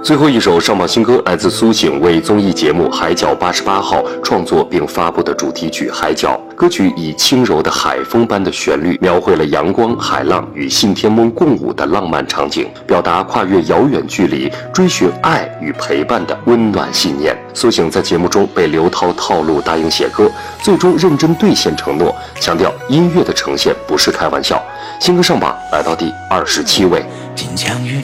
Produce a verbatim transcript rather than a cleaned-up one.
最后一首上榜新歌来自苏醒为综艺节目《海角八十八号》创作并发布的主题曲《海角》。歌曲以轻柔的海风般的旋律，描绘了阳光、海浪与信天翁共舞的浪漫场景，表达跨越遥远距离、追寻爱与陪伴的温暖信念。苏醒在节目中被刘涛套路答应写歌，最终认真兑现承诺，强调音乐的呈现不是开玩笑。新歌上榜来到第二十七位。 金枪与